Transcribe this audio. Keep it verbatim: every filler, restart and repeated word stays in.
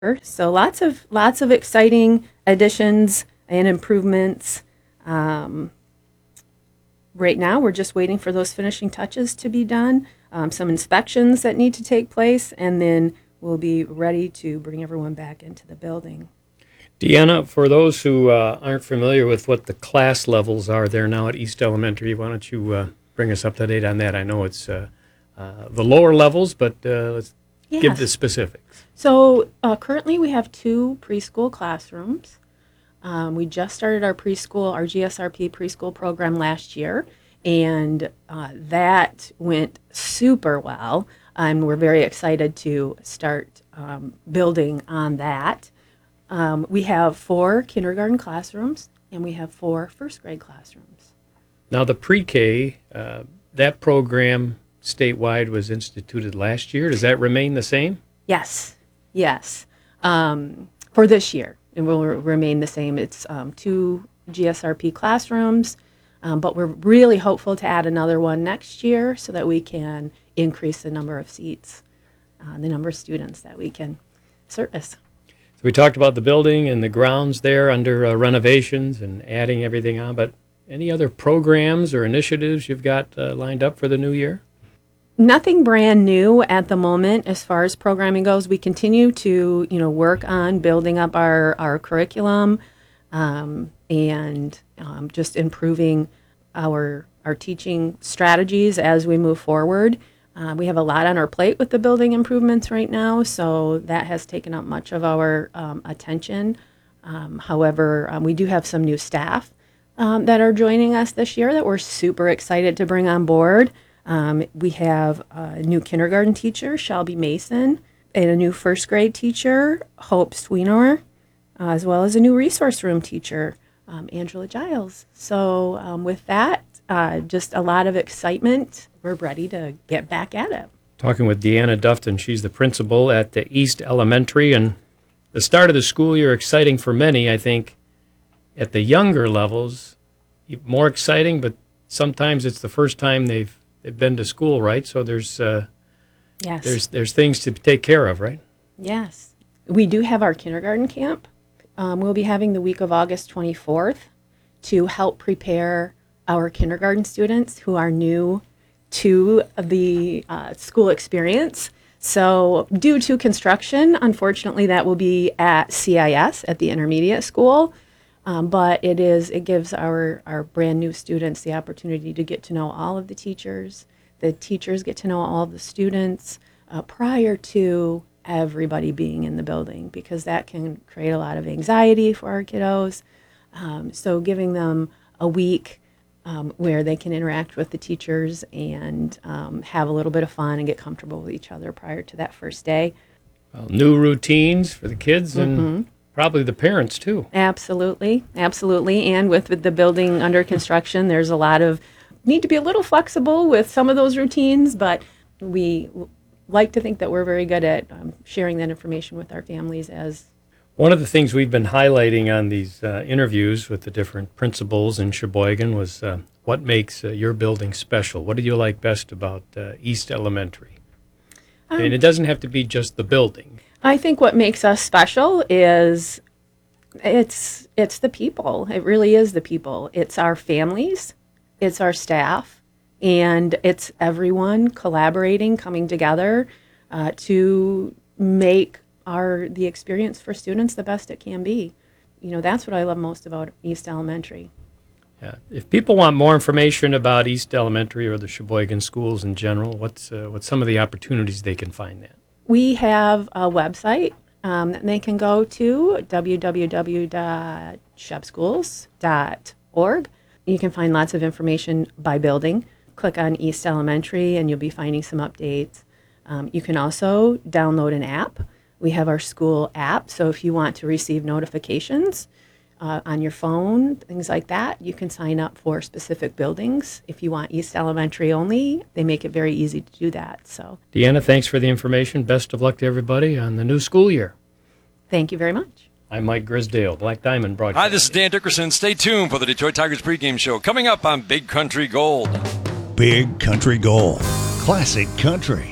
So lots of lots of exciting additions and improvements. Um, right now, we're just waiting for those finishing touches to be done, um, some inspections that need to take place, and then we'll be ready to bring everyone back into the building. Deanna, for those who uh, aren't familiar with what the class levels are there now at East Elementary, why don't you uh, bring us up to date on that? I know it's uh, uh, the lower levels, but uh, let's Yes. give the specifics. So uh, currently we have two preschool classrooms. Um, we just started our preschool, our G S R P preschool program last year, and uh, that went super well. And we're very excited to start um, building on that. Um, we have four kindergarten classrooms, and we have four first grade classrooms. Now, the pre-K, uh, that program statewide was instituted last year. Does that remain the same? Yes, yes. Um, for this year, it will re- remain the same. It's um, two G S R P classrooms, um, but we're really hopeful to add another one next year so that we can increase the number of seats, uh, the number of students that we can service. So we talked about the building and the grounds there under uh, renovations and adding everything on, but any other programs or initiatives you've got uh, lined up for the new year? Nothing brand new at the moment as far as programming goes. We continue to, you know, work on building up our, our curriculum um, and um, just improving our our teaching strategies as we move forward. Uh, we have a lot on our plate with the building improvements right now, so that has taken up much of our um, attention. Um, however, um, we do have some new staff um, that are joining us this year that we're super excited to bring on board. Um, we have a new kindergarten teacher, Shelby Mason, and a new first grade teacher, Hope Sweenor, uh, as well as a new resource room teacher, um, Angela Giles. So um, with that, uh, just a lot of excitement. We're ready to get back at it. Talking with Deanna Dufton, she's the principal at the East Elementary, and the start of the school year exciting for many, I think, at the younger levels, more exciting, but sometimes it's the first time they've They've been to school, right? So there's uh, yes, there's there's things to take care of, right? Yes. We do have our kindergarten camp. Um, we'll be having the week of August twenty-fourth to help prepare our kindergarten students who are new to the uh, school experience. So due to construction, unfortunately, that will be at C I S, at the intermediate school. Um, but it is it gives our, our brand new students the opportunity to get to know all of the teachers. The teachers get to know all of the students uh, prior to everybody being in the building, because that can create a lot of anxiety for our kiddos. Um, so giving them a week um, where they can interact with the teachers and um, have a little bit of fun and get comfortable with each other prior to that first day. Well, new routines for the kids and mm-hmm. probably the parents, too. Absolutely. Absolutely. And with, with the building under construction, there's a lot of need to be a little flexible with some of those routines, but we like to think that we're very good at um, sharing that information with our families. As one of the things we've been highlighting on these uh, interviews with the different principals in Sheboygan was uh, what makes uh, your building special. What do you like best about uh, East Elementary? Um, and it doesn't have to be just the building. I think what makes us special is it's it's the people. It really is the people. It's our families, it's our staff, and it's everyone collaborating, coming together uh, to make our the experience for students the best it can be. You know, that's what I love most about East Elementary. Yeah. If people want more information about East Elementary or the Sheboygan schools in general, what's uh, what's some of the opportunities they can find that? We have a website um, that they can go to, w w w dot sheb schools dot org. You can find lots of information by building. Click on East Elementary and you'll be finding some updates. Um, you can also download an app. We have our school app, so if you want to receive notifications uh, on your phone, things like that, you can sign up for specific buildings. If you want East Elementary only, they make it very easy to do that. So, Deanna, thanks for the information. Best of luck to everybody on the new school year. Thank you very much. I'm Mike Grisdale, Black Diamond Broadcast. Hi, this is Dan Dickerson. Stay tuned for the Detroit Tigers pregame show coming up on Big Country Gold. Big Country Gold. Classic country.